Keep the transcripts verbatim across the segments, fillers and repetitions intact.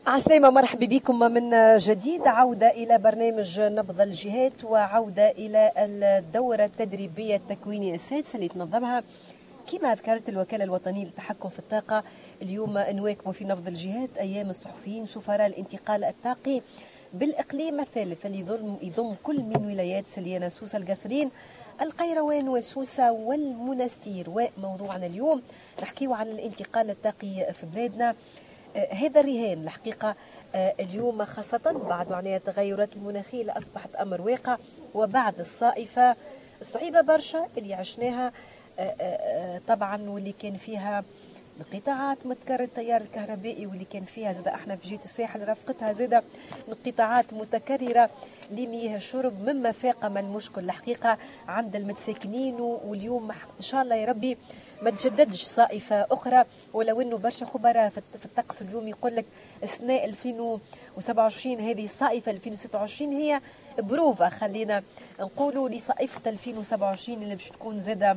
عسلامة، مرحبا بكم من جديد. عودة إلى برنامج نبض الجهات وعودة إلى الدورة التدريبية التكوينية السادسة اللي تنظمها كما ذكرت الوكالة الوطنية للتحكم في الطاقة. اليوم نواكبوا في نبض الجهات أيام الصحفيين سفراء الانتقال الطاقي بالإقليم الثالث اللي يضم, يضم كل من ولايات سليانة، سوسة، القصرين، القيروان وسوسة والمنستير. وموضوعنا اليوم نحكيه عن الانتقال الطاقي في بلادنا. آه هذا الرهان الحقيقة آه اليوم خاصة بعد معناها التغيرات المناخية اللي أصبحت أمر واقع، وبعد الصائفة الصعيبة برشا اللي عشناها آه آه طبعا، واللي كان فيها انقطاعات متكرر التيار الكهربائي، واللي كان فيها زاد احنا في جهة الساحل رافقتها زاد انقطاعات متكررة لمياه الشرب، مما فاقم المشكل الحقيقة عند المتساكنين. واليوم ان شاء الله يا ربي ما تجددش صائفة أخرى، ولو أنه برشا خبراء في الطقس اليوم يقول لك السنة ألفين وسبعة وعشرين هذه الصائفة ألفين وستة وعشرين هي بروفة، خلينا نقولوا لصائفة ألفين وسبعة وعشرين اللي باش تكون زادة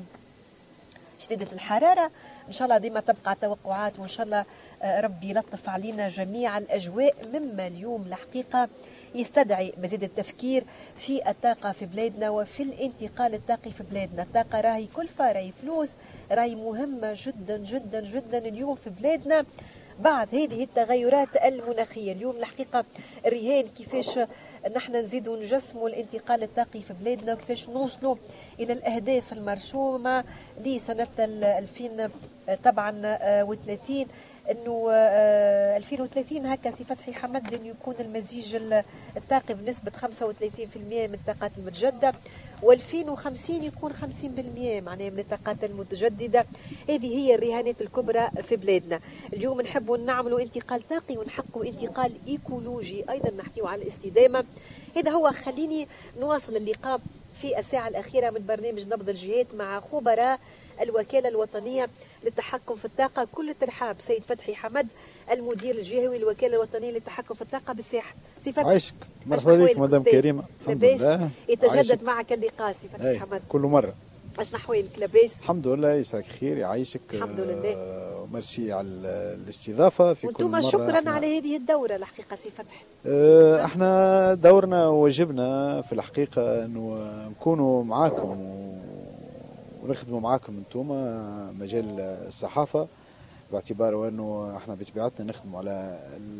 شديدة الحرارة. إن شاء الله ديما تبقى توقعات، وإن شاء الله ربي يلطف علينا جميع الأجواء، مما اليوم الحقيقة يستدعي مزيد التفكير في الطاقة في بلادنا وفي الانتقال الطاقي في بلادنا. الطاقة راهي كلفة، راهي فلوس، راهي مهمة جدا جدا جدا اليوم في بلادنا بعد هذه التغيرات المناخية. اليوم الحقيقة الرهان كيفاش نحن نزيدوا نجسموا الانتقال الطاقي في بلادنا، وكيفاش نوصلوا إلى الأهداف المرسومة لسنة ألفين طبعا وثلاثين، انه ألفين وثلاثين هكا سي فتحي حمد انه يكون المزيج الطاقي بنسبه خمسة وثلاثين بالمئة من الطاقات المتجدده، وألفين وخمسين يكون خمسين بالمئة معناها من الطاقات المتجدده. هذه هي الرهانات الكبرى في بلادنا. اليوم نحبوا نعملوا انتقال طاقي ونحققوا انتقال ايكولوجي، ايضا نحكيوا على الاستدامه. هذا هو. خليني نواصل اللقاء في الساعه الاخيره من برنامج نبض الجهات مع خبراء الوكالة الوطنية للتحكم في الطاقة. كل الترحاب سيد فتحي حمد المدير الجهوي للوكالة الوطنية للتحكم في الطاقة بالساحل. سي فتحي عايشك، مرحبا بك مدام كريمة. الحمد لله يتجدد عايشك. معك اللقاء سي فتحي حمد كل مرة. اشنا حوالك؟ لاباس الحمد لله، يسعدك خير، يعيشك. الحمد لله. وميرسي على الاستضافة في كل مرة. وانتم شكرا على هذه الدورة الحقيقة سي فتحي. اه احنا دورنا وواجبنا في الحقيقة انه نكونوا معاكم ونخدموا معاكم انتم مجال الصحافة، باعتبار انه احنا بطبيعتنا نخدموا على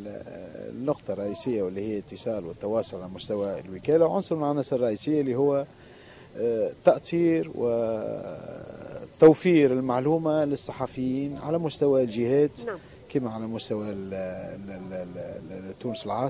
النقطة الرئيسية واللي هي الاتصال والتواصل على مستوى الوكالة، وعنصر من العناصر الرئيسية اللي هو تأثير وتوفير المعلومة للصحفيين على مستوى الجهات. نعم. كما على مستوى تونس العاصمة.